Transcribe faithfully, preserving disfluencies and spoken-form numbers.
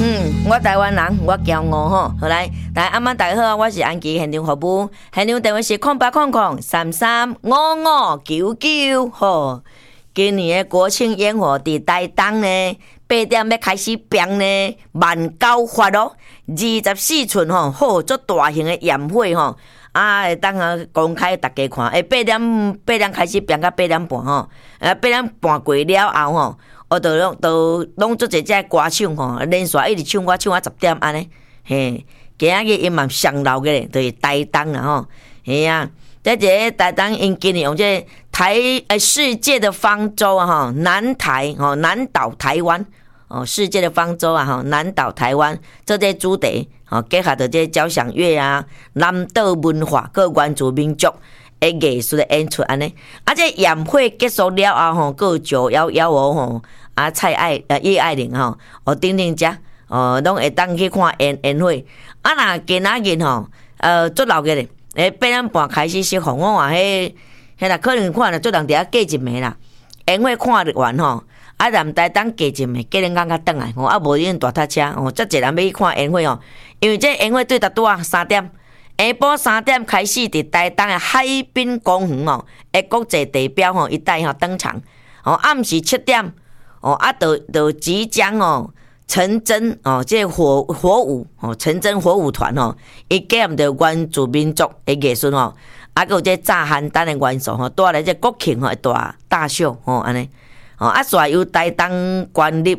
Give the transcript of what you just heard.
嗯，我台湾人，我骄傲吼。好来，大家阿妈大家好，我是安琪现场服务，现场电话是空八空空三三五五九九吼。今年的国庆烟火伫台东呢，八点要开始变呢，万九发哦，二十四寸吼，好足大型的焰火吼，啊，会当啊公开大家看。诶，八点八点开始变到八点半吼，呃，八点半过了后吼。我都拢都拢做一只歌唱吼，连续一直唱歌唱啊十点安尼，嘿，今仔日因嘛上楼个，就是台东啦吼，嘿啊，在这个台东因今年用这台诶世界的方舟啊吼，南台吼南岛台湾哦，世界的方舟啊吼，南岛台湾做这主题吼，结合着这交响乐啊，南岛文化各原住民族。诶，艺术的演出安尼，啊，这宴会结束了后吼，各九幺幺五吼，啊，蔡爱呃叶爱玲吼，哦，等等遮，哦，拢会当去看演演会。啊，若今仔日吼，呃，足闹热咧，诶，八点半开始释放，我话迄，迄啦，可能看了足人伫遐过一暝啦，演会看完吼，啊，南台当过一暝，过两工较转来，吼，啊，无恁大塞车，吼，遮济人要去看演会吼，因为这演会对达拄啊三点。下晡三点开始，伫台东的海滨公园哦，诶，国际地标吼一带吼登场。哦，暗时七点，哦啊，就就即将哦成真哦，这火火舞哦，成真火舞团哦，伊结合着原住民族的艺术吼，啊，有这炸邯郸的元素吼，带来这国庆吼大大秀吼安尼。哦，啊，煞由台东县立